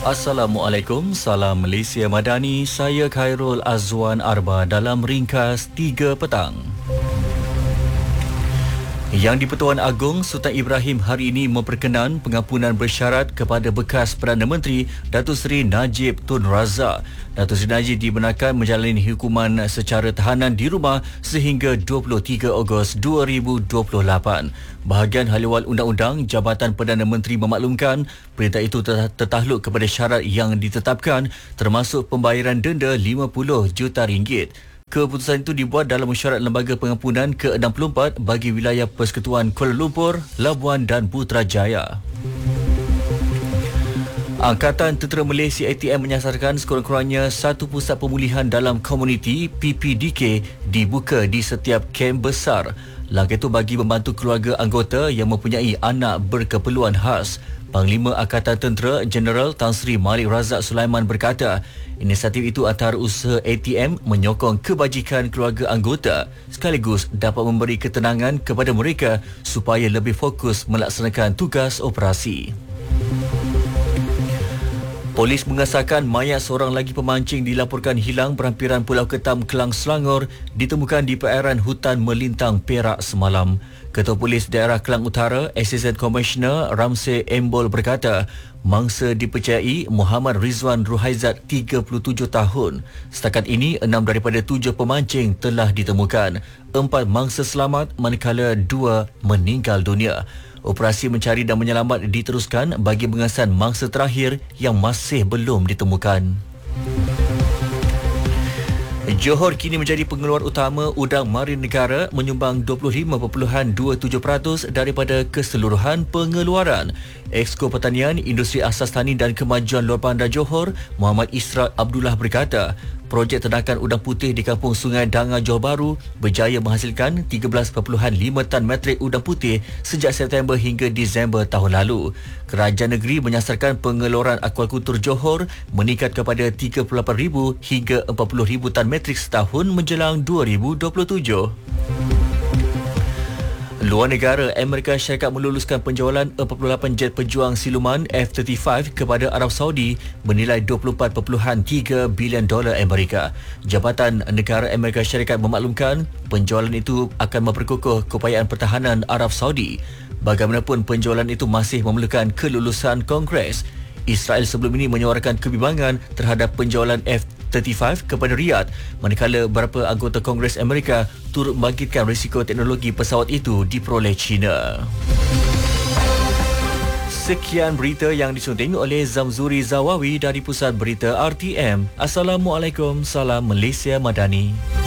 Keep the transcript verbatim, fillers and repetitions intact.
Assalamualaikum, salam Malaysia Madani. Saya Khairul Azwan Arba dalam ringkas tiga petang. Yang di-Pertuan Agong Sultan Ibrahim hari ini memperkenan pengampunan bersyarat kepada bekas Perdana Menteri Datuk Seri Najib Tun Razak. Datuk Seri Najib dibenarkan menjalani hukuman secara tahanan di rumah sehingga dua puluh tiga Ogos dua ribu dua puluh lapan. Bahagian Ahliwal Undang-Undang Jabatan Perdana Menteri memaklumkan perintah itu tertakluk kepada syarat yang ditetapkan termasuk pembayaran denda lima puluh juta ringgit. Keputusan itu dibuat dalam mesyuarat Lembaga Pengampunan ke enam puluh empat bagi wilayah Persekutuan Kuala Lumpur, Labuan dan Putrajaya. Angkatan Tentera Malaysia A T M menyasarkan sekurang-kurangnya satu pusat pemulihan dalam komuniti P P D K dibuka di setiap kem besar. Langkah itu bagi membantu keluarga anggota yang mempunyai anak berkeperluan khas. Panglima Angkatan Tentera Jeneral Tan Sri Malik Razak Sulaiman berkata, inisiatif itu antara usaha A T M menyokong kebajikan keluarga anggota sekaligus dapat memberi ketenangan kepada mereka supaya lebih fokus melaksanakan tugas operasi. Polis mengesahkan mayat seorang lagi pemancing dilaporkan hilang berhampiran Pulau Ketam, Kelang, Selangor ditemukan di perairan hutan Melintang, Perak semalam. Ketua Polis Daerah Kelang Utara, Assistant Commissioner Ramsey Embol berkata, mangsa dipercayai Muhammad Rizwan Ruhaizat, tiga puluh tujuh tahun. Setakat ini, enam daripada tujuh pemancing telah ditemukan. Empat mangsa selamat manakala dua meninggal dunia. Operasi mencari dan menyelamat diteruskan bagi mengesan mangsa terakhir yang masih belum ditemukan. Johor kini menjadi pengeluar utama udang marin negara, menyumbang dua puluh lima perpuluhan dua tujuh peratus daripada keseluruhan pengeluaran. Exko Pertanian, Industri Asas Tani dan Kemajuan Luar Bandar Johor, Muhammad Isra Abdullah berkata, projek ternakan udang putih di Kampung Sungai Danga, Johor Bahru berjaya menghasilkan tiga belas perpuluhan lima tan metrik udang putih sejak September hingga Disember tahun lalu. Kerajaan negeri menyasarkan pengeluaran akuakultur Johor meningkat kepada tiga puluh lapan ribu hingga empat puluh ribu tan metrik setahun menjelang dua ribu dua puluh tujuh. Luar negara, Amerika Syarikat meluluskan penjualan empat puluh lapan jet pejuang siluman F tiga puluh lima kepada Arab Saudi bernilai dua puluh empat perpuluhan tiga bilion dolar Amerika. Jabatan Negara Amerika Syarikat memaklumkan penjualan itu akan memperkukuh keupayaan pertahanan Arab Saudi. Bagaimanapun, penjualan itu masih memerlukan kelulusan Kongres. Israel sebelum ini menyuarakan kebimbangan terhadap penjualan F tiga puluh lima kepada Riyadh, manakala beberapa anggota Kongres Amerika turut membangkitkan risiko teknologi pesawat itu diperoleh China. Sekian berita yang disunting oleh Zamzuri Zawawi dari Pusat Berita R T M. Assalamualaikum, salam Malaysia Madani.